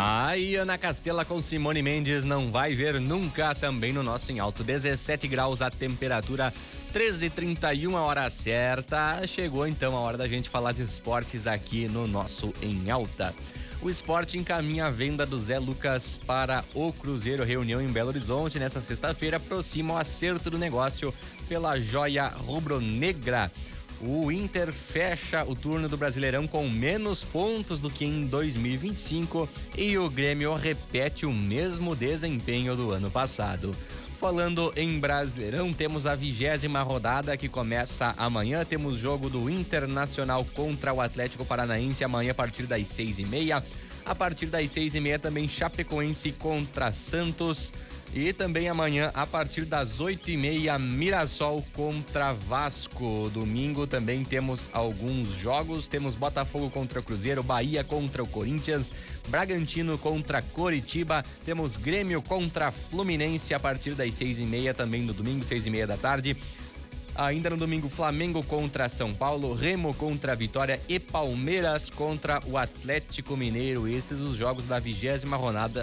Aí, Ana Castela com Simone Mendes não vai ver nunca, também no nosso Em Alto. 17 graus a temperatura, 13h31 a hora certa. Chegou então a hora da gente falar de esportes aqui no nosso Em Alta. O Sport encaminha a venda do Zé Lucas para o Cruzeiro. Reunião em Belo Horizonte nesta sexta-feira aproxima o acerto do negócio pela joia rubro-negra. O Inter fecha o turno do Brasileirão com menos pontos do que em 2025 e o Grêmio repete o mesmo desempenho do ano passado. Falando em Brasileirão, temos a 20ª rodada que começa amanhã. Temos jogo do Internacional contra o Atlético Paranaense amanhã a partir das 6h30. A partir das 6h30 também Chapecoense contra Santos. E também amanhã, a partir das 8h30, Mirassol contra Vasco. Domingo também temos alguns jogos. Temos Botafogo contra Cruzeiro, Bahia contra o Corinthians, Bragantino contra Coritiba. Temos Grêmio contra Fluminense a partir das 6h30, também no domingo, 6h30 da tarde. Ainda no domingo, Flamengo contra São Paulo, Remo contra Vitória e Palmeiras contra o Atlético Mineiro. Esses os jogos da 20ª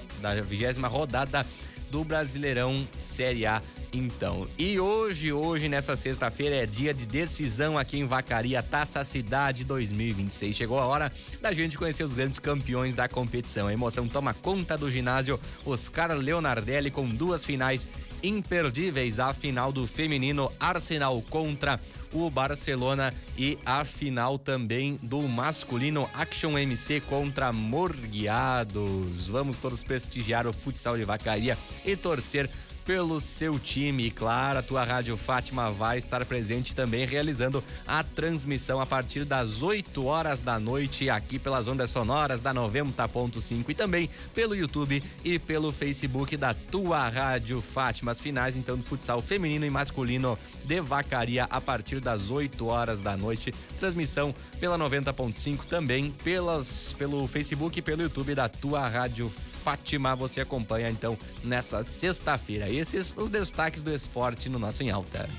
rodada do Brasileirão Série A, então. E hoje nessa sexta-feira é dia de decisão aqui em Vacaria, Taça Cidade 2026. Chegou a hora da gente conhecer os grandes campeões da competição. A emoção toma conta do ginásio Oscar Leonardelli com duas finais imperdíveis, a final do feminino Arsenal contra o Barcelona e a final também do masculino Action MC contra Morgueados. Vamos todos prestigiar o futsal de Vacaria e torcer pelo seu time. E claro, a tua Rádio Fátima vai estar presente também, realizando a transmissão a partir das 8 horas da noite aqui pelas ondas sonoras da 90.5 e também pelo YouTube e pelo Facebook da tua Rádio Fátima. As finais então do futsal feminino e masculino de Vacaria a partir das 8 horas da noite. Transmissão pela 90.5 também pelo Facebook e pelo YouTube da tua Rádio Fátima. Você acompanha então nessa sexta-feira. Esses os destaques do esporte no nosso Em Alta.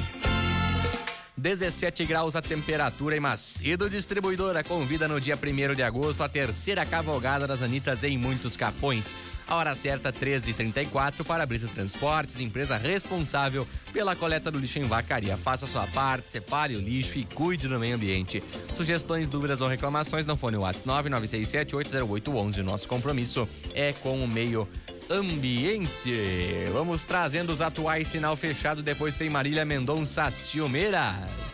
17 graus a temperatura e Macedo Distribuidora convida no dia 1º de agosto a terceira cavalgada das Anitas em Muitos Capões. A hora certa 13h34 para a Brisa Transportes, empresa responsável pela coleta do lixo em Vacaria. Faça a sua parte, separe o lixo e cuide do meio ambiente. Sugestões, dúvidas ou reclamações no fone WhatsApp 996780811. Nosso compromisso é com o meio ambiente. Vamos trazendo os atuais sinal fechado, depois tem Marília Mendonça Ciumeira.